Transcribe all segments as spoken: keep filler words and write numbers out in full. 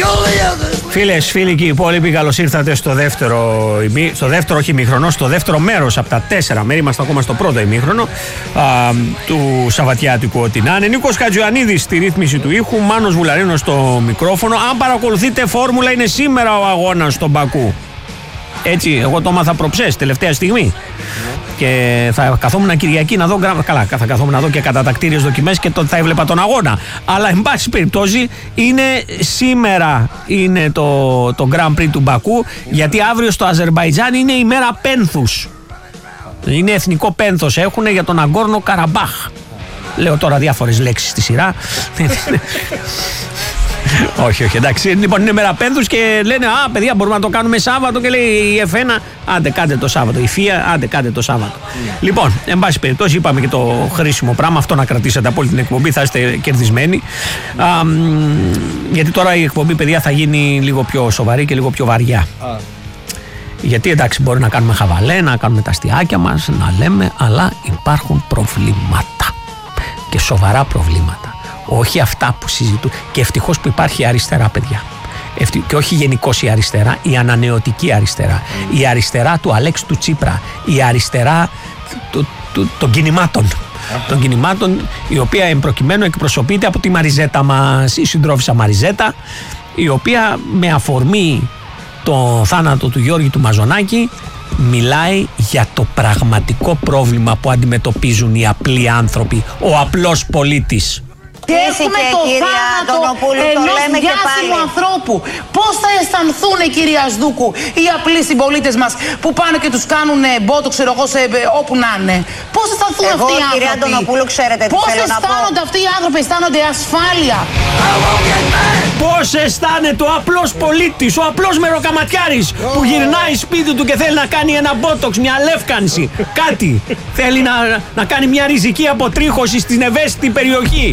Φίλες, φίλοι και υπόλοιποι, καλώς ήρθατε στο δεύτερο, στο δεύτερο όχι ημίχρονο, στο δεύτερο μέρος από τα τέσσερα μέρη. Είμαστε ακόμα στο πρώτο ημίχρονο α, του Σαββατιάτικου ό,τι να είναι. Νίκος Χατζιωαννίδης στη ρύθμιση του ήχου, Μάνος Βουλαρίνος στο μικρόφωνο. Αν παρακολουθείτε φόρμουλα, είναι σήμερα ο αγώνας στον Μπακού. Έτσι, εγώ το έμαθα προψές, τελευταία στιγμή. Και θα καθόμουν Κυριακή να δω. Καλά, θα καθόμουν να δω και κατατακτήριες δοκιμές και το, θα έβλεπα τον αγώνα. Αλλά, εν πάση περιπτώσει, είναι σήμερα είναι το, το Grand Prix του Μπακού. Γιατί αύριο στο Αζερμπαϊτζάν είναι η μέρα πένθους. Είναι εθνικό πένθος. Έχουν για τον Αγκόρνο Καραμπάχ. Λέω τώρα διάφορες λέξεις στη σειρά. Όχι, όχι, εντάξει. Λοιπόν, είναι μέρα πένθους και λένε α, παιδιά, μπορούμε να το κάνουμε Σάββατο. Και λέει η εφ ένα, άντε κάντε το Σάββατο. Η ΦΙΑ, άντε κάντε το Σάββατο. Mm. Λοιπόν, εν πάση περιπτώσει, είπαμε και το χρήσιμο πράγμα. Αυτό να κρατήσετε από όλη την εκπομπή, θα είστε κερδισμένοι. Α, γιατί τώρα η εκπομπή, παιδιά, θα γίνει λίγο πιο σοβαρή και λίγο πιο βαριά. Ah. Γιατί εντάξει, μπορεί να κάνουμε χαβαλέ, να κάνουμε τα αστιάκια μας, να λέμε, αλλά υπάρχουν προβλήματα. Και σοβαρά προβλήματα. Όχι αυτά που συζητούν. Και ευτυχώς που υπάρχει αριστερά, παιδιά. Ευτυχώς, και όχι γενικώς η αριστερά, η ανανεωτική αριστερά. Mm. Η αριστερά του Αλέξη του Τσίπρα. Η αριστερά του, του, των κινημάτων. Mm. Των κινημάτων, η οποία εμπροκειμένου εκπροσωπείται από τη Μαριζέτα μας, η συντρόφισσα Μαριζέτα, η οποία με αφορμή το θάνατο του Γιώργη του Μαζονάκη μιλάει για το πραγματικό πρόβλημα που αντιμετωπίζουν οι απλοί άνθρωποι, ο απλός πολίτης. Και έχουμε το θάνατο ενός διάσημου ανθρώπου. Πώς θα αισθανθούν, κυρία Σδούκου, οι απλοί συμπολίτες μας που πάνε και τους κάνουν μπότο, ξέρω εγώ, σε, όπου να είναι. Πώς αισθανθούν εγώ, αυτοί οι άνθρωποι. Κυρία Αντωνοπούλου, ξέρετε τι πώς θέλω να πω. Πώς αισθάνονται αυτοί οι άνθρωποι, αισθάνονται ασφάλεια. Πώς αισθάνεται ο απλός πολίτης, ο απλός μεροκαματιάρης oh. που γυρνάει σπίτι του και θέλει να κάνει ένα μπότοξ, μια λεύκανση, κάτι. Θέλει να, να κάνει μια ριζική αποτρίχωση στην ευαίσθητη περιοχή.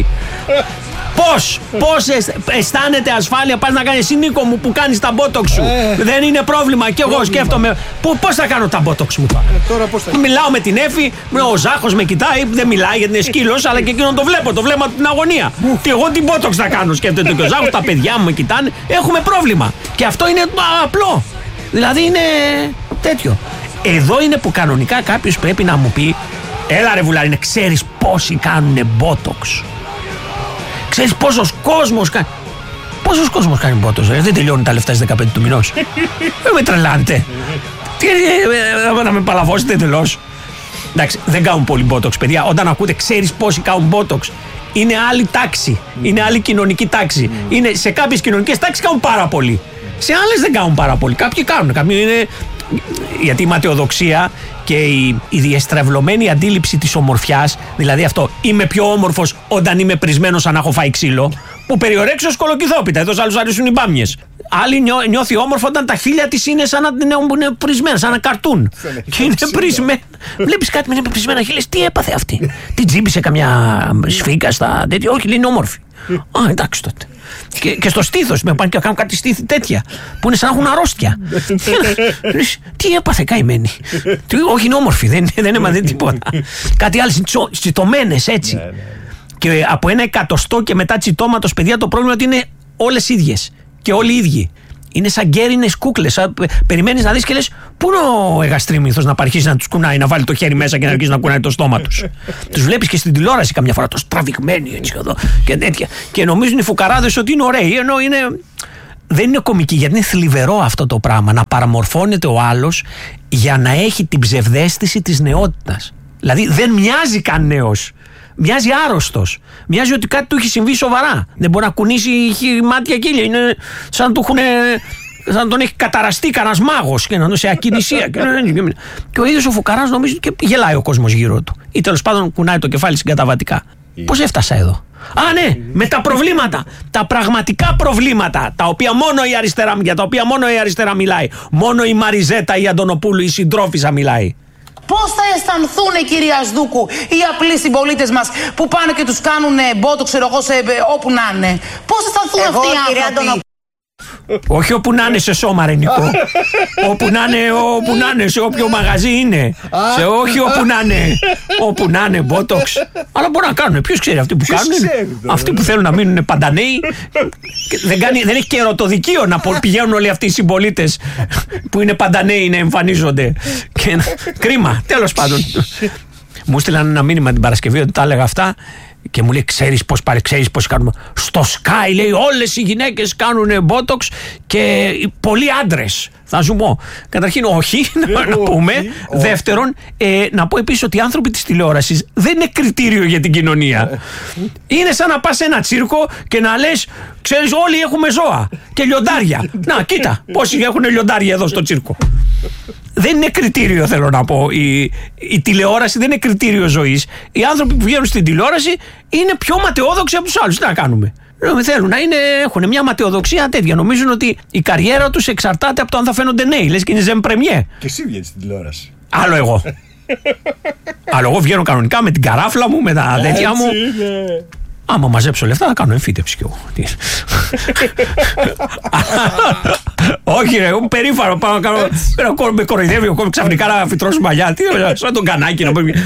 Πώς, πώς αισθάνεται ασφάλεια, πας να κάνεις, Νίκο μου, που κάνεις τα μπότοξ σου. Ε, δεν είναι πρόβλημα. Και εγώ πρόβλημα. σκέφτομαι, πώς θα κάνω τα μπότοξ μου τώρα. Ε, τώρα πώς θα... Μιλάω με την Εφη, ο Ζάχος με κοιτάει, δεν μιλάει γιατί είναι σκύλος, αλλά και εκείνον το βλέπω, το βλέπω την αγωνία. Και εγώ τι μπότοξ θα κάνω, σκέφτεται και ο Ζάχος, τα παιδιά μου με κοιτάνε. Έχουμε πρόβλημα. Και αυτό είναι απλό. Δηλαδή είναι τέτοιο. Εδώ είναι που κανονικά κάποιος πρέπει να μου πει, έλα ρε Βουλάρινε, ξέρεις πόσοι κάνουν μπότοξ. Ξέρεις πόσος κόσμος κάνει. Πόσος κόσμος κάνει μπότοξ, δεν τελειώνουν τα λεφτά στις δεκαπέντε του μηνός. Δεν με τρελάνετε. Τι να με παλαβώσετε εντελώς. Εντάξει, δεν κάνουν πολύ μπότοξ, παιδιά. Όταν ακούτε, ξέρεις πόσοι κάνουν μπότοξ, είναι άλλη τάξη. Είναι άλλη κοινωνική τάξη. Είναι, σε κάποιες κοινωνικές τάξεις κάνουν πάρα πολύ. Σε άλλες δεν κάνουν πάρα πολύ. Κάποιοι κάνουν. Κάποιοι είναι. Γιατί η ματαιοδοξία και η, η διεστρεβλωμένη αντίληψη της ομορφιάς, δηλαδή αυτό, είμαι πιο όμορφος όταν είμαι πρισμένος σαν να έχω φάει ξύλο, που περιορέξω σκολοκυθόπιτα, εδώ άλλους αρέσουν οι μπάμιες. Άλλη νιώ, νιώθει όμορφο όταν τα χείλια της είναι σαν να είναι πρισμένα, σαν ένα καρτούν. Και είναι πρισμένα. Βλέπεις κάτι με είναι πρισμένα χείλια, τι έπαθε αυτή. Την τζίμπησε καμιά σφίγγα στα τέτοια, όχι, είναι όμορφη. Α, εντάξει τότε. Και, και στο στήθος με πάνε και κάνουν κάτι στήθη τέτοια που είναι σαν να έχουν αρρώστια. Τι έπαθε καημένη. Όχι, είναι όμορφη, δεν, δεν έμαθε τίποτα. Κάτι άλλο, τσιτωμένες έτσι. Και από ένα εκατοστό και μετά τσιτώματος, παιδιά, το πρόβλημα είναι ότι είναι όλες ίδιες και όλοι ίδιοι. Είναι σαν γκέρινες κούκλες. Περιμένεις να δεις και λες, πού είναι ο εγαστρίμηθος να αρχίσει να τους κουνάει, να βάλει το χέρι μέσα και να αρχίσει να κουνάει το στόμα τους. Τους βλέπεις και στην τηλεόραση καμιά φορά, τόσο τραβηγμένοι έτσι εδώ και τέτοια. Και νομίζουν οι φουκαράδες ότι είναι ωραίοι, ενώ είναι. Δεν είναι κωμική, γιατί είναι θλιβερό αυτό το πράγμα. Να παραμορφώνεται ο άλλος για να έχει την ψευδαίσθηση της νεότητας. Δηλαδή δεν μοιάζει καν νέος. Μοιάζει άρρωστος. Μοιάζει ότι κάτι του έχει συμβεί σοβαρά. Δεν μπορεί να κουνήσει μάτια κύλια. Είναι σαν να του έχουν. Σαν να τον έχει καταραστεί κανένας μάγος και να είναι σε ακινησία. Και ο ίδιος ο φουκαράς νομίζει και γελάει ο κόσμος γύρω του. Ή τέλος πάντων κουνάει το κεφάλι συγκαταβατικά. Πώς έφτασα εδώ. Α, ναι, με τα προβλήματα. Τα πραγματικά προβλήματα. Τα οποία μόνο η αριστερά, για τα οποία μόνο η αριστερά μιλάει. Μόνο η Μαριζέτα, η Αντωνοπούλου, η συντρόφισσα μιλάει. Πώς θα αισθανθούν, κυρία Σδούκου, οι απλοί συμπολίτες μας που πάνε και τους κάνουν μπότο, ξέρω εγώ, σε, όπου να είναι. Πώς θα αισθανθούν εγώ, αυτοί οι άνθρωποι. Αντωνο... Όχι όπου να είναι σε σώμα, ρε Νικό. Όπου να είναι, όπου να είναι, σε όποιο μαγαζί είναι. Σε όχι όπου να είναι. Όπου να είναι μπότοξ. Αλλά μπορεί να κάνουν. Ποιος ξέρει αυτοί που κάνουν. Αυτοί που θέλουν να μείνουν παντανέοι. Δεν, κάνει, δεν έχει και ερωτοδικείο να πηγαίνουν όλοι αυτοί οι συμπολίτες που είναι παντανέοι να εμφανίζονται. Και, κρίμα, τέλος πάντων. Μου στείλαν ένα μήνυμα την Παρασκευή ότι τα έλεγα αυτά. Και μου λέει, ξέρεις πώς πάρει, ξέρεις πώς κάνουμε. Στο Sky λέει όλες οι γυναίκες κάνουν μπότοξ και πολλοί άντρες. Θα σου πω. Καταρχήν όχι, να, να πούμε. Όχι. Δεύτερον, ε, να πω επίσης ότι οι άνθρωποι της τηλεόρασης δεν είναι κριτήριο για την κοινωνία. Είναι σαν να πας σε ένα τσίρκο και να λες, ξέρεις όλοι έχουμε ζώα και λιοντάρια. Να, κοίτα πόσοι έχουν λιοντάρια εδώ στο τσίρκο. Δεν είναι κριτήριο, θέλω να πω. Η, η τηλεόραση δεν είναι κριτήριο ζωής. Οι άνθρωποι που βγαίνουν στην τηλεόραση είναι πιο ματαιόδοξοι από τους άλλους. Τι να κάνουμε. Θέλουν να είναι, έχουν μια ματαιοδοξία τέτοια. Νομίζουν ότι η καριέρα τους εξαρτάται από το αν θα φαίνονται νέοι. Λες και είναι ζεμ πρεμιέ. Και εσύ βγαίνεις στην τηλεόραση. Άλλο εγώ. Άλλο εγώ βγαίνω κανονικά με την καράφλα μου, με τα τέτοια μου. Είναι. Άμα μαζέψω λεφτά θα κάνω εμφύτευση κι εγώ. Όχι ρε, εγώ περήφανο πάω να κάνω. Με κοροϊδεύει ο κόμμα ξαφνικά να φυτρώσω μαλλιά. Τι σαν τον κανάκι να μπορεί.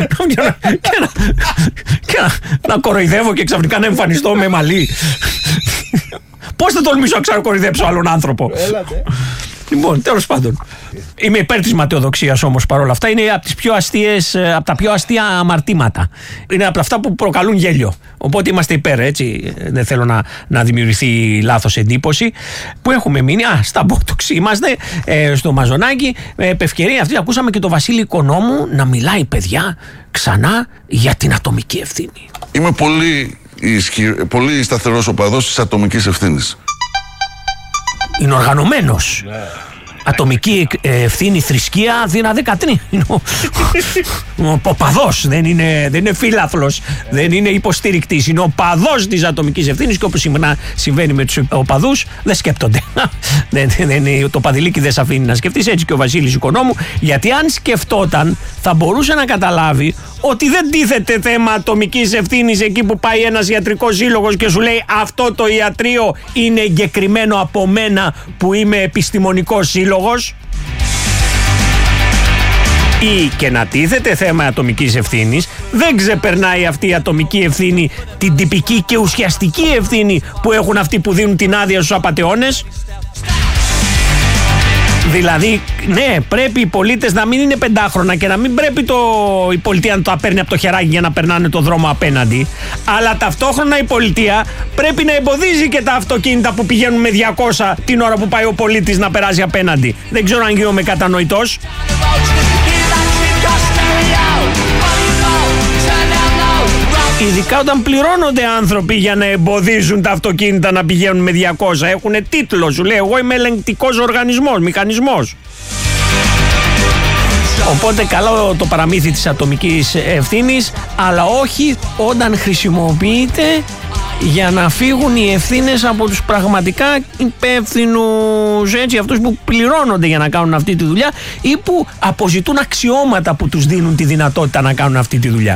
Και να κοροϊδεύω και ξαφνικά να εμφανιστώ με μαλλί. Πώς θα τολμήσω να ξανακοροϊδέψω άλλον άνθρωπο. Λοιπόν, τέλος πάντων. Είμαι υπέρ της ματαιοδοξίας όμως παρόλα αυτά. Είναι από, τις πιο αστείες, από τα πιο αστεία αμαρτήματα. Είναι από αυτά που προκαλούν γέλιο. Οπότε είμαστε υπέρ, έτσι. Δεν θέλω να, να δημιουργηθεί λάθος εντύπωση. Που έχουμε μείνει. Α, στα μπότοξ είμαστε, ε, στο Μαζονάκι. Ε, επ' ευκαιρία αυτή ακούσαμε και τον Βασίλη Οικονόμου να μιλάει, παιδιά, ξανά για την ατομική ευθύνη. Είμαι πολύ, ισχυ... πολύ σταθερός οπαδός της ατομικής ευθύνης. Είναι οργανωμένος. Ναι. Ατομική ευθύνη, θρησκεία, Αθήνα δεκατρία. Είναι ο, ο παδός, δεν είναι, δεν είναι φίλαθλος, δεν είναι υποστηρικτής. Είναι ο παδός της ατομικής ευθύνης και όπως συχνά συμβαίνει με τους οπαδούς, δεν σκέπτονται. δεν, δεν, το παδιλίκι δεν σε αφήνει να σκεφτείς, έτσι και ο Βασίλης Οικονόμου, γιατί αν σκεφτόταν θα μπορούσε να καταλάβει ότι δεν τίθεται θέμα ατομικής ευθύνης εκεί που πάει ένας ιατρικός σύλλογος και σου λέει αυτό το ιατρείο είναι εγκεκριμένο από μένα που είμαι επιστημονικός σύλλογος. Ή και να τίθεται θέμα ατομικής ευθύνης, δεν ξεπερνάει αυτή η ατομική ευθύνη την τυπική και ουσιαστική ευθύνη που έχουν αυτοί που δίνουν την άδεια στους απατεώνες. Δηλαδή, ναι, πρέπει οι πολίτες να μην είναι πεντάχρονα και να μην πρέπει το, η πολιτεία να το παίρνει από το χεράκι για να περνάνε το δρόμο απέναντι. Αλλά ταυτόχρονα η πολιτεία πρέπει να εμποδίζει και τα αυτοκίνητα που πηγαίνουν με διακόσια την ώρα που πάει ο πολίτης να περάσει απέναντι. Δεν ξέρω αν γίνομαι κατανοητός. Ειδικά όταν πληρώνονται άνθρωποι για να εμποδίζουν τα αυτοκίνητα να πηγαίνουν με διακόσια. Έχουν τίτλο, σου λέει εγώ είμαι ελεγκτικός οργανισμός, μηχανισμός. Οπότε καλό το παραμύθι της ατομικής ευθύνης, αλλά όχι όταν χρησιμοποιείται για να φύγουν οι ευθύνες από τους πραγματικά υπεύθυνους, έτσι, αυτούς που πληρώνονται για να κάνουν αυτή τη δουλειά ή που αποζητούν αξιώματα που τους δίνουν τη δυνατότητα να κάνουν αυτή τη δουλειά.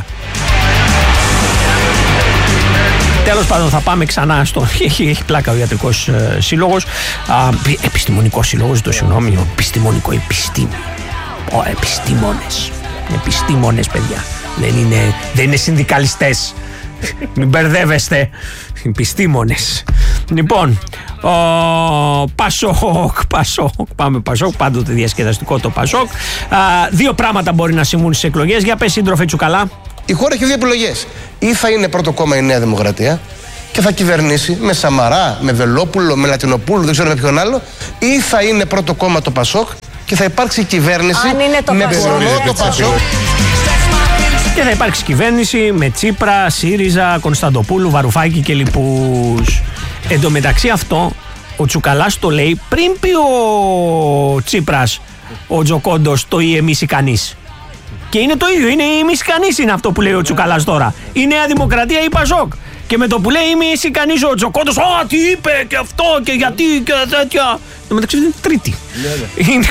Τέλος πάντων, θα πάμε ξανά στο. Έχει, έχει πλάκα ο ιατρικός ε, σύλλογος. Α, επιστημονικός σύλλογος, το συγγνώμη. Επιστημονικό, επιστήμη. Ο, επιστήμονες. Επιστήμονες, παιδιά. Δεν είναι, δεν είναι συνδικαλιστές. Μην μπερδεύεστε. Επιστήμονες. Λοιπόν, ο Πασόκ, Πασόκ, πάμε Πασόκ, πάντοτε διασκεδαστικό το Πασόκ. Α, δύο πράγματα μπορεί να συμβούν στις εκλογές. Για πες, σύντροφε Τσουκαλά. Η χώρα έχει δύο επιλογές. Ή θα είναι πρώτο κόμμα η Νέα Δημοκρατία και θα κυβερνήσει με Σαμαρά, με Βελόπουλο, με Λατινοπούλου, δεν ξέρω με ποιον άλλο, ή θα είναι πρώτο κόμμα το Πασόκ και θα υπάρξει κυβέρνηση το με ψωλό το Πασόκ. Και θα υπάρξει κυβέρνηση με Τσίπρα, ΣΥΡΙΖΑ, Κωνσταντοπούλου, Βαρουφάκη και λοιπούς. Εν τω μεταξύ αυτό, ο Τσουκαλάς το λέει πριν πει ο Τσίπρας, ο Τζοκόντος, το ή εμείς ή κανείς. Και είναι το ίδιο, είναι η εμείς κανείς είναι αυτό που λέει ο Τσουκαλάς τώρα. Η Νέα Δημοκρατία ή Πασόκ. Και με το που λέει είμαι εσύ κανείς ο Τζοκόντος, α, τι είπε και αυτό και γιατί και τέτοια. Το μεταξύ είναι τρίτη. είναι,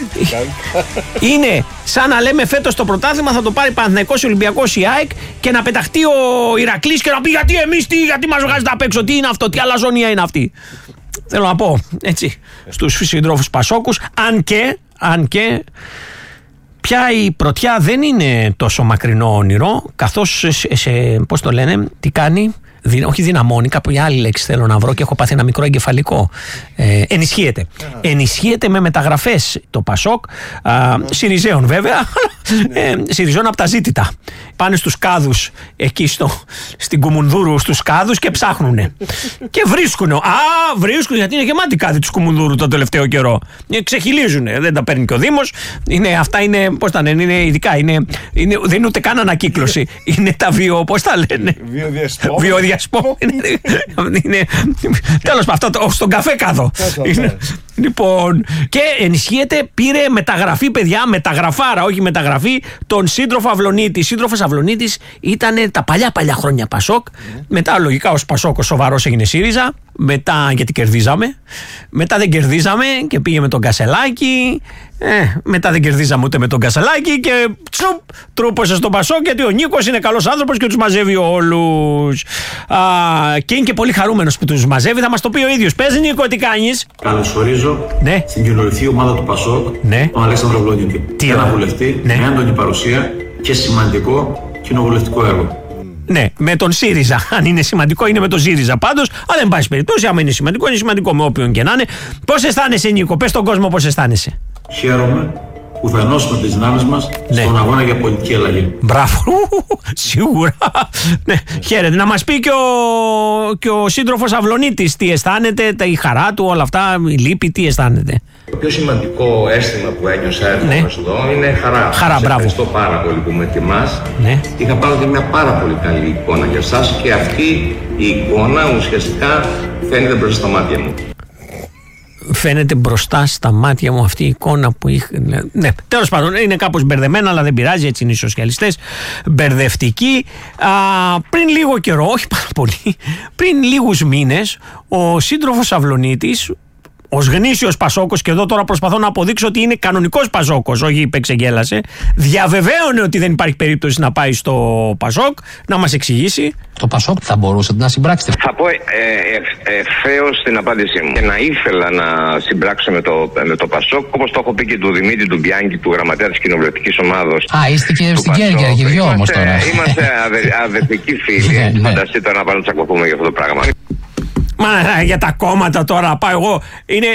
είναι σαν να λέμε φέτος το πρωτάθλημα θα το πάρει Παναθηναϊκός, Ολυμπιακός, η ΑΕΚ και να πεταχτεί ο Ηρακλής και να πει γιατί εμείς, τι, γιατί μας βγάζετε απ' έξω, τι είναι αυτό, τι αλαζονία είναι αυτή. θέλω να πω έτσι στους συντρόφους Πασόκους, αν και, αν και πια η πρωτιά δεν είναι τόσο μακρινό όνειρο, καθώς σε, σε, πώς το λένε, τι κάνει, δι, όχι δυναμώνει, κάποια άλλη λέξη θέλω να βρω και έχω πάθει ένα μικρό εγκεφαλικό. Ε, ενισχύεται. Yeah. Ενισχύεται με μεταγραφές το Πασόκ, α, yeah. Συριζέων βέβαια, ε, Συριζέων από τα ζήτητα. Πάνε στους κάδους εκεί στο, στην Κουμουνδούρου, στους κάδους και ψάχνουνε. Και βρίσκουνε. Α, βρίσκουνε γιατί είναι γεμάτη κάδοι τους Κουμουνδούρου το τελευταίο καιρό. Ε, ξεχυλίζουνε. Δεν τα παίρνει και ο Δήμος. Είναι, αυτά είναι, πώς τα λένε, είναι ειδικά. Είναι, είναι, δεν είναι ούτε καν ανακύκλωση. Είναι τα βιο, πώς τα λένε. Βιοδιασπό. Βιοδιασπό. Τέλος πάντων, αυτό στον καφέ κάδο. Λοιπόν, και ενισχύεται, πήρε μεταγραφή, παιδιά, μεταγραφάρα, όχι μεταγραφή, τον σύντροφο Αυλονίτη. Σύντροφος Αυλονίτης ήταν τα παλιά παλιά χρόνια Πασόκ. Mm. Μετά, λογικά, ως Πασόκ, ο σοβαρός έγινε ΣΥΡΙΖΑ. Μετά, γιατί κερδίζαμε. Μετά δεν κερδίζαμε και πήγε με τον Κασελάκη. Ε, μετά δεν κερδίζαμε ούτε με τον Κασελάκη και τσουπ, τρούπωσε στον Πασόκ, γιατί ο Νίκος είναι καλός άνθρωπος και τους μαζεύει όλους. Α, και είναι και πολύ χαρούμενος που τους μαζεύει. Θα μας το πει ο ίδιος. Πες, Νίκο, τι κάνεις. Καλωσορίζω ναι. στην κοινωνική ομάδα του Πασόκ, ναι. τον Αλέξανδρο Αυλονίτη. Τι ένα βουλευτή ναι. με έντονη παρουσία και σημαντικό κοινοβουλευτικό έργο. Ναι, με τον ΣΥΡΙΖΑ. Αν είναι σημαντικό, είναι με τον ΣΥΡΙΖΑ πάντως. Αλλά δεν πάση περιπτώσει, άμα είναι σημαντικό, είναι σημαντικό με όποιον και να είναι. Πώς αισθάνεσαι, Νίκο, πες στον κόσμο πώς αισθάνεσαι. Χαίρομαι που θα ενώσουμε τις δυνάμεις μας ναι. στον αγώνα για πολιτική αλλαγή. Μπράβο, σίγουρα. Ναι, χαίρετε. Να μας πει και ο, και ο σύντροφος Αυλονίτης τι αισθάνεται, τα, η χαρά του, όλα αυτά, η λύπη, τι αισθάνεται. Το πιο σημαντικό αίσθημα που ένιωσα έρχομαι ναι. εδώ είναι χαρά. Χαρά, σας μπράβο. Ευχαριστώ πάρα πολύ που με τιμάς. Ναι. Είχα πάρει και μια πάρα πολύ καλή εικόνα για εσάς και αυτή η εικόνα ουσιαστικά φαίνεται μπροστά στα μάτια μου. Φαίνεται μπροστά στα μάτια μου αυτή η εικόνα που είχα. Ναι, τέλος πάντων, είναι κάπως μπερδεμένα, αλλά δεν πειράζει, έτσι είναι οι σοσιαλιστές. Μπερδευτικοί. Α, πριν λίγο καιρό, όχι πάρα πολύ, πριν λίγους μήνες, ο σύντροφος Αυλονίτης, ως γνήσιος Πασόκος, και εδώ τώρα προσπαθώ να αποδείξω ότι είναι κανονικός Πασόκος, όχι υπεξεγγέλασε, διαβεβαίωνε ότι δεν υπάρχει περίπτωση να πάει στο Πασόκ. Να μας εξηγήσει. Το Πασόκ θα μπορούσατε να συμπράξετε. Θα πω ε, ε, ευθέως την απάντησή μου. Και να ήθελα να συμπράξω με το, με το Πασόκ, όπως το έχω πει και του Δημήτρη του Μπιάνκη, του γραμματέα της κοινοβουλευτικής ομάδος. Α, είστε και στην Κέρκυρα και δυο όμως τώρα. Είμαστε αδε, αδερφικοί φίλοι. Φανταστείτε τώρα να πάμε να τσακωθούμε για αυτό το πράγμα. Μα για τα κόμματα τώρα να πάω εγώ, είναι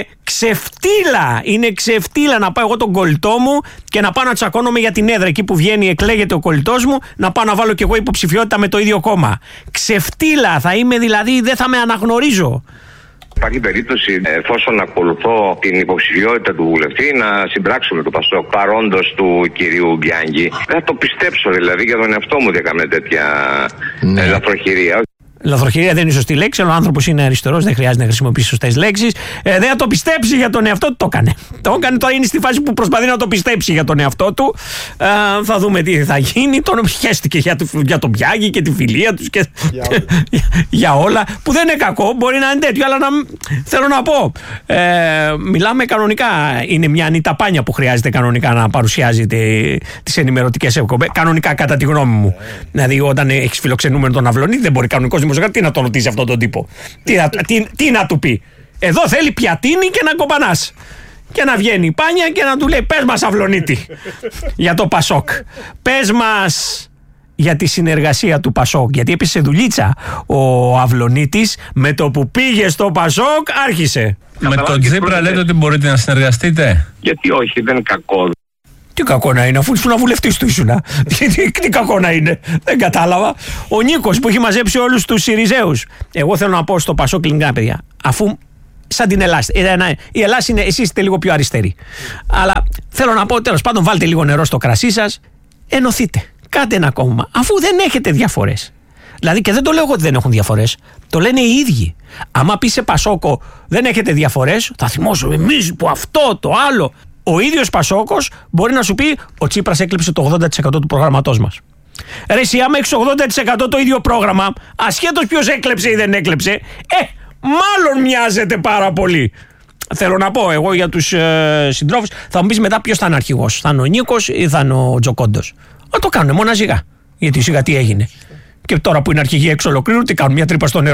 ξεφτύλα, είναι ξεφτύλα να πάω εγώ τον κολλητό μου και να πάω να τσακώνομαι για την έδρα εκεί που βγαίνει, εκλέγεται ο κολλητός μου, να πάω να βάλω κι εγώ υποψηφιότητα με το ίδιο κόμμα. Ξεφτύλα θα είμαι, δηλαδή δεν θα με αναγνωρίζω. Υπάρχει περίπτωση, εφόσον ακολουθώ την υποψηφιότητα του βουλευτή, να συμπράξω με το Πασόκ παρόντος του κυρίου Μπιάνκη. Δεν το πιστέψω δηλαδή για τον εαυτό μου ότι έκαμε τέτοια ναι. λαθροχειρία. Λαθροχειρία δεν είναι σωστή λέξη, αλλά ο άνθρωπος είναι αριστερός, δεν χρειάζεται να χρησιμοποιήσει σωστές λέξεις. Ε, δεν θα το πιστέψει για τον εαυτό του, το έκανε. Το έκανε, τώρα είναι στη φάση που προσπαθεί να το πιστέψει για τον εαυτό του. Ε, θα δούμε τι θα γίνει. Τον χαίστηκε για, για τον Πιάγκη και τη φιλία τους και για όλα. για όλα. Που δεν είναι κακό, μπορεί να είναι τέτοιο, αλλά να, θέλω να πω. Ε, μιλάμε κανονικά. Είναι μια ανιταπάνια που χρειάζεται κανονικά να παρουσιάζει τις ενημερωτικές εκπομπές. Κανονικά, κατά τη γνώμη μου. Δηλαδή, όταν έχει φιλοξενούμενο τον Αυλονίτη, δεν μπορεί κανονικός τι να τον ρωτήσει αυτόν τον τύπο. Τι, τι, τι να του πει. Εδώ θέλει πιατίνι και να κομπανάς. Και να βγαίνει η Πάνια και να του λέει πες μας Αυλονίτη για το Πασόκ. Πες μας για τη συνεργασία του Πασόκ. Γιατί έπεσε σε δουλίτσα ο Αυλονίτης, με το που πήγε στο Πασόκ άρχισε. Με τον Τσίπρα λέτε ότι μπορείτε να συνεργαστείτε. Γιατί όχι, δεν είναι κακό. Τι κακό να είναι, αφού ήσουν βουλευτής του ήσουνα. τι, τι κακό να είναι, δεν κατάλαβα. Ο Νίκος που έχει μαζέψει όλους τους Συριζέους. Εγώ θέλω να πω στο Πασόκ ελληνικά, παιδιά, αφού σαν την Ελλάδα. Η Ελλάδα είναι, εσείς είστε λίγο πιο αριστεροί. Αλλά θέλω να πω, τέλος πάντων, βάλτε λίγο νερό στο κρασί σας, ενωθείτε. Κάντε ένα κόμμα, αφού δεν έχετε διαφορές. Δηλαδή, και δεν το λέω εγώ ότι δεν έχουν διαφορές. Το λένε οι ίδιοι. Άμα πει σε Πασόκο δεν έχετε διαφορές, θα θυμώσω εμείς που αυτό, το άλλο. Ο ίδιος Πασόκος μπορεί να σου πει ο Τσίπρας έκλειψε το ογδόντα τοις εκατό του προγραμματός μας. Ρε εσύ, άμα έχεις ογδόντα τοις εκατό το ίδιο πρόγραμμα, ασχέτως ποιος έκλεψε ή δεν έκλεψε, ε, μάλλον μοιάζεται πάρα πολύ. Θέλω να πω εγώ για τους ε, συντρόφους, θα μου πεις μετά ποιος θα είναι αρχηγός. Θα είναι ο Νίκος ή θα είναι ο Τζοκόντος. Α, το κάνουν μόνο σιγά. Γιατί σιγά τι έγινε. Και τώρα που είναι αρχηγοί εξ ολοκλήρου, τι κάνουν, μια τρύπα στο νερό.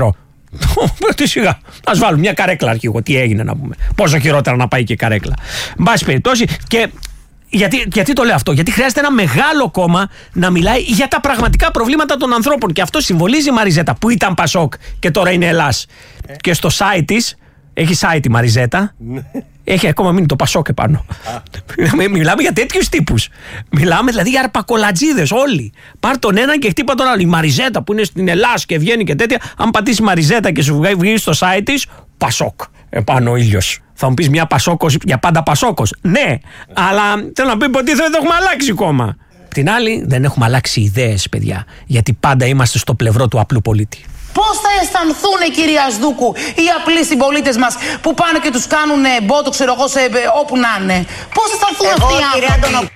Τι σιγά. Ας βάλουμε μια καρέκλα αρχηγό. Τι έγινε να πούμε. Πόσο χειρότερα να πάει και η καρέκλα. Εν πάση περιπτώσει. Και γιατί, γιατί το λέω αυτό? Γιατί χρειάζεται ένα μεγάλο κόμμα να μιλάει για τα πραγματικά προβλήματα των ανθρώπων. Και αυτό συμβολίζει η Μαριζέτα που ήταν Πασόκ και τώρα είναι Ελλάς. Ε. Και στο site της, έχει site η Μαριζέτα. Έχει ακόμα μείνει το Πασόκ επάνω. Μιλάμε για τέτοιους τύπους. Μιλάμε δηλαδή για αρπακολατζίδες όλοι. Πάρ' τον έναν και χτύπα τον άλλο. Η Μαριζέτα που είναι στην Ελλάδα και βγαίνει και τέτοια. Αν πατήσει Μαριζέτα και σου βγει στο site της, Πασόκ. Επάνω ο ήλιος. Θα μου πεις μια Πασόκος για πάντα Πασόκος. Ναι, αλλά θέλω να πει ότι δεν το έχουμε αλλάξει ακόμα. Την άλλη, δεν έχουμε αλλάξει ιδέες, παιδιά. Γιατί πάντα είμαστε στο πλευρό του απλού πολίτη. Πώς θα αισθανθούν, κυρία Σδούκου, οι απλοί συμπολίτες μας που πάνε και τους κάνουν μπότο, ξέρω εγώ, σε, όπου να είναι? Πώς θα αισθανθούν αυτοί οι άνθρωποι?